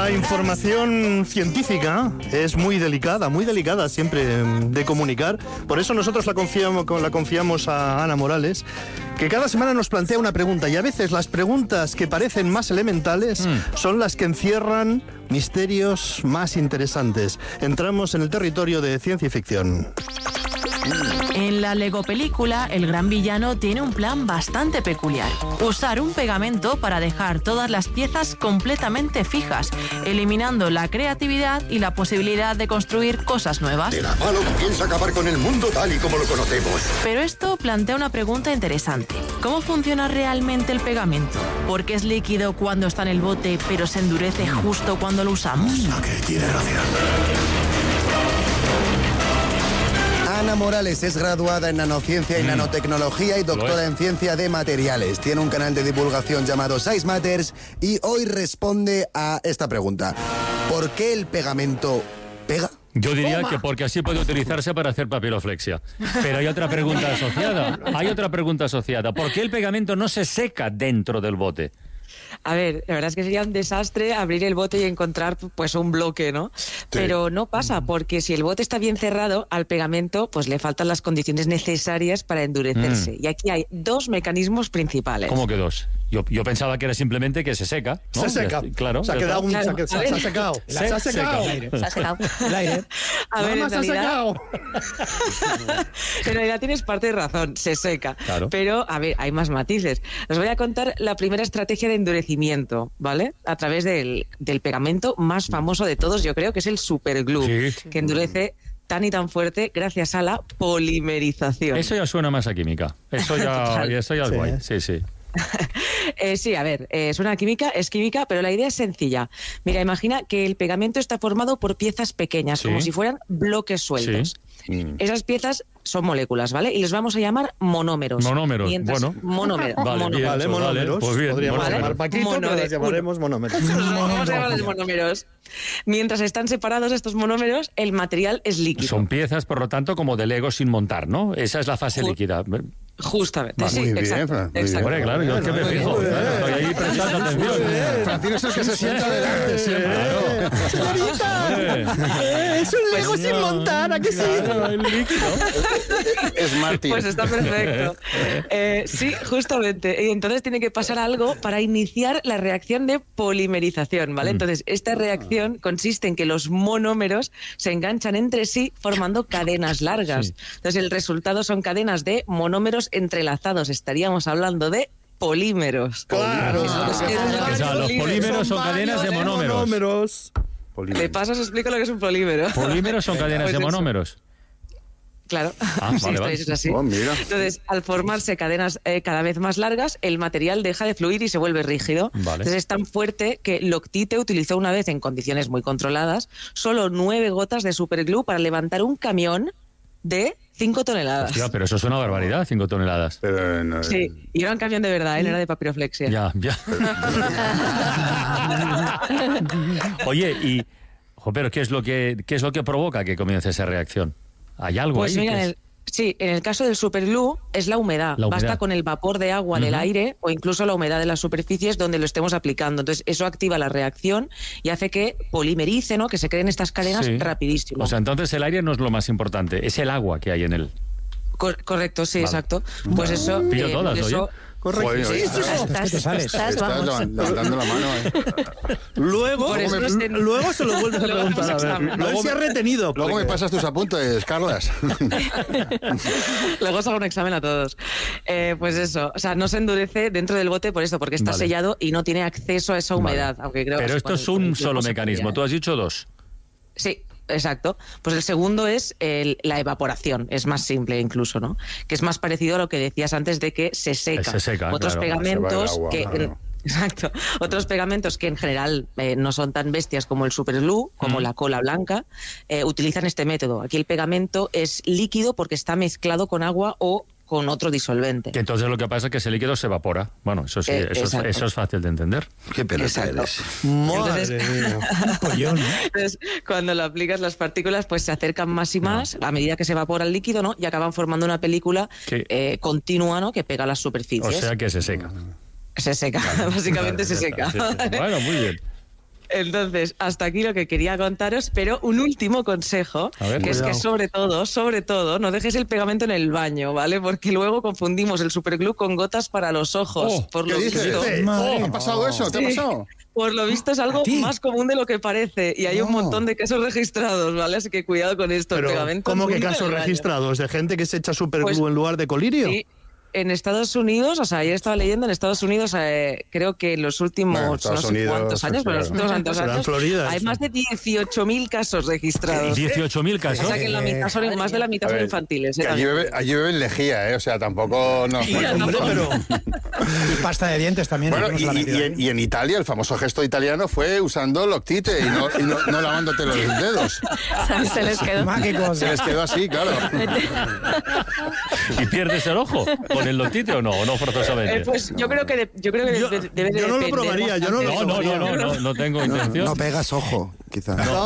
La información científica es muy delicada siempre de comunicar. Por eso nosotros la confiamos a Ana Morales, que cada semana nos plantea una pregunta, y a veces las preguntas que parecen más elementales son las que encierran misterios más interesantes. Entramos en el territorio de ciencia y ficción. En la Lego película, el gran villano tiene un plan bastante peculiar. Usar un pegamento para dejar todas las piezas completamente fijas, eliminando la creatividad y la posibilidad de construir cosas nuevas. De la mano piensa acabar con el mundo tal y como lo conocemos. Pero esto plantea una pregunta interesante. ¿Cómo funciona realmente el pegamento? ¿Por qué es líquido cuando está en el bote, pero se endurece justo cuando lo usamos? Ok, tiene gracia. Ana Morales es graduada en nanociencia y nanotecnología y doctora en ciencia de materiales. Tiene un canal de divulgación llamado Size Matters y hoy responde a esta pregunta. ¿Por qué el pegamento pega? Yo diría que porque así puede utilizarse para hacer papiroflexia. Pero hay otra pregunta asociada. ¿Por qué el pegamento no se seca dentro del bote? A ver, la verdad es que sería un desastre abrir el bote y encontrar pues un bloque, ¿no? Sí. Pero no pasa, porque si el bote está bien cerrado, al pegamento pues le faltan las condiciones necesarias para endurecerse. Y aquí hay dos mecanismos principales. ¿Cómo que dos? Yo pensaba que era simplemente que se seca, ¿no? Se seca. Claro. Se ha quedado se ha secado. Se ha secado. Se ha secado. A ver, en realidad, en realidad tienes parte de razón, se seca. Claro. Pero, a ver, hay más matices. Os voy a contar la primera estrategia de endurecimiento, ¿vale? A través del pegamento más famoso de todos, yo creo que es el superglue, que endurece tan y tan fuerte gracias a la polimerización. Eso ya suena más a química. Eso ya es guay. Sí. Sí, a ver, suena a química, es química, pero la idea es sencilla. Mira, imagina que el pegamento está formado por piezas pequeñas, como si fueran bloques sueltos. Esas piezas son moléculas, ¿vale? Y les vamos a llamar monómeros. Monómeros, monómeros. Monómeros. Pues bien, podríamos llamar Paquito, pero los llamaremos monómeros. Vamos a llamarles monómeros. Mientras están separados estos monómeros, el material es líquido. Son piezas, por lo tanto, como de Lego sin montar, ¿no? Esa es la fase líquida. Justamente, sí, muy bien, exacto. Hombre, claro, yo es que me fijo. Estoy ahí prestando atención. Francino es el que se sienta delante siempre. Es un Lego sin montar, ¿a qué sí? El líquido. Es Martín. Pues está perfecto. Sí, justamente. Y entonces tiene que pasar algo para iniciar la reacción de polimerización, ¿vale? Entonces, esta reacción consiste en que los monómeros se enganchan entre sí formando cadenas largas. Entonces, el resultado son cadenas de monómeros entrelazados. Estaríamos hablando de polímeros. Claro. O sea, los polímeros son cadenas de monómeros. De paso os explico lo que es un polímero. Polímeros son cadenas Pues de eso. monómeros. Claro, vale. es así. Oh, mira. Entonces, al formarse cadenas cada vez más largas, el material deja de fluir y se vuelve rígido. Vale. Entonces es tan fuerte que Loctite utilizó una vez en condiciones muy controladas solo 9 gotas de superglue para levantar un camión de 5 toneladas. Hostia, pero eso es una barbaridad, 5 toneladas. Pero no, Sí, y era un camión de verdad, no era de papiroflexia. Ya. Oye, pero ¿qué es lo que provoca que comience esa reacción? ¿Hay algo Pues ahí? mira, en el caso del superglue es la humedad. Basta con el vapor de agua del aire o incluso la humedad de las superficies donde lo estemos aplicando. Entonces eso activa la reacción y hace que polimerice, ¿no? Que se creen estas cadenas rapidísimo. O sea, entonces el aire no es lo más importante, es el agua que hay en él. Correcto, sí, exacto. Pues eso... Pillo todas, eso, oye. Correcto. Joder, Estás, vamos. levantando la mano, Luego se lo vuelves a preguntar. A ver. Luego se ha retenido. Luego me pasas tus apuntes, Carlas. Luego os hago un examen a todos. Pues eso, o sea, no se endurece dentro del bote por esto, porque está sellado y no tiene acceso a esa humedad. Aunque creo Pero esto es un solo mecanismo. Tú has dicho dos. Sí. Exacto. Pues el segundo es la evaporación. Es más simple incluso, ¿no? Que es más parecido a lo que decías antes de que se seca. Se seca, Otros pegamentos agua, que... claro. Exacto. Otros pegamentos que en general no son tan bestias como el superglue, como la cola blanca, utilizan este método. Aquí el pegamento es líquido porque está mezclado con agua o con otro disolvente. Que entonces lo que pasa es que ese líquido se evapora. Bueno, eso sí, eso es fácil de entender. Qué pelota eres. Madre mía. Un pollón, ¿no? Entonces, cuando lo aplicas, las partículas pues se acercan más y más a medida que se evapora el líquido, ¿no? Y acaban formando una película continua, ¿no? Que pega las superficies. O sea que se seca. Se seca, básicamente se seca. Sí. Bueno, muy bien. Entonces, hasta aquí lo que quería contaros, pero un último consejo, es que sobre todo, no dejes el pegamento en el baño, ¿vale? Porque luego confundimos el superglue con gotas para los ojos. Por lo visto. ¿Te ha pasado eso? ¿Te ha pasado? Por lo visto es algo más común de lo que parece y hay un montón de casos registrados, ¿vale? Así que cuidado con esto. Pero, el pegamento. ¿cómo que casos registrados? ¿De gente que se echa superglue en lugar de colirio? Sí. En Estados Unidos, o sea, ayer estaba leyendo, en Estados Unidos, creo que en los últimos no sé cuántos años, pero en los últimos años, Florida, hay más de 18.000 casos registrados. ¿18.000 casos? O sea, que en la mitad más de la mitad son infantiles. Allí beben lejía, o sea, tampoco... Y pasta de dientes también. Bueno, y en Italia, el famoso gesto italiano fue usando loctite y no lavándote los dedos. Se les quedó. Mágico. Se les quedó así, claro. ¿Y pierdes el ojo con el loctite o no forzosamente? Pues yo creo que debe depender. Yo no lo probaría, no tengo intención. No pegas ojo, quizás. No.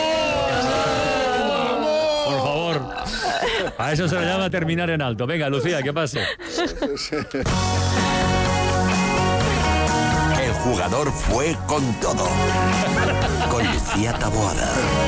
Por favor. A eso se le llama terminar en alto. Venga, Lucía, ¿qué pasa? El jugador fue con todo. Con Lucía Taboada.